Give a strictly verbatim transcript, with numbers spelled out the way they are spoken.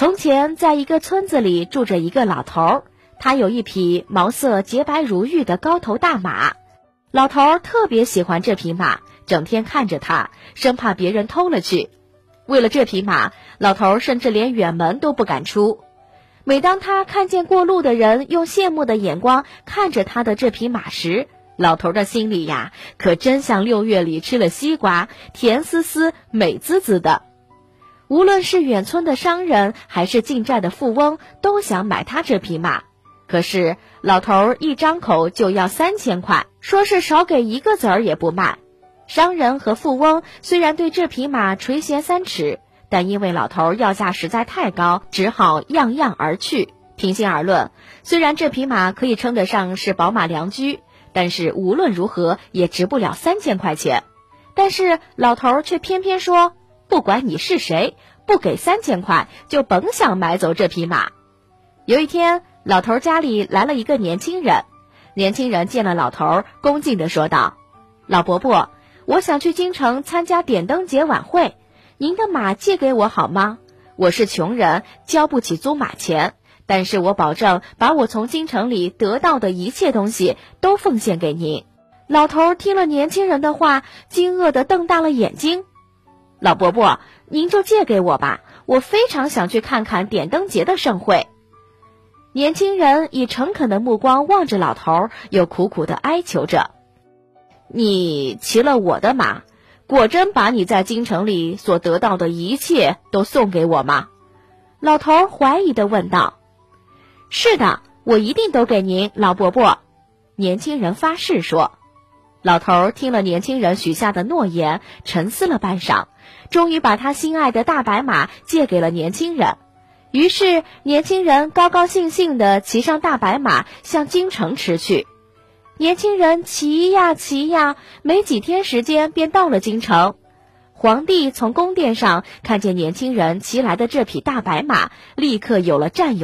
从前，在一个村子里住着一个老头，他有一匹毛色洁白如玉的高头大马。老头特别喜欢这匹马，整天看着它，生怕别人偷了去。为了这匹马，老头甚至连远门都不敢出。每当他看见过路的人用羡慕的眼光看着他的这匹马时，老头的心里呀，可真像六月里吃了西瓜，甜丝丝，美滋滋的。无论是远村的商人，还是近寨的富翁，都想买他这匹马。可是老头一张口就要三千块，说是少给一个子儿也不卖。商人和富翁虽然对这匹马垂涎三尺，但因为老头要价实在太高，只好样样而去。平心而论，虽然这匹马可以称得上是宝马良驹，但是无论如何也值不了三千块钱。但是老头却偏偏说，不管你是谁，不给三千块就甭想买走这匹马。有一天，老头家里来了一个年轻人。年轻人见了老头，恭敬地说道：老伯伯，我想去京城参加点灯节晚会，您的马借给我好吗？我是穷人，交不起租马钱，但是我保证把我从京城里得到的一切东西都奉献给您。老头听了年轻人的话，惊愕地瞪大了眼睛。老伯伯，您就借给我吧，我非常想去看看点灯节的盛会。年轻人以诚恳的目光望着老头，又苦苦地哀求着：你骑了我的马，果真把你在京城里所得到的一切都送给我吗？老头怀疑地问道。是的，我一定都给您，老伯伯。年轻人发誓说。老头听了年轻人许下的诺言，沉思了半晌，终于把他心爱的大白马借给了年轻人。于是年轻人高高兴兴地骑上大白马向京城驰去。年轻人骑呀骑呀，没几天时间便到了京城。皇帝从宫殿上看见年轻人骑来的这匹大白马，立刻有了占有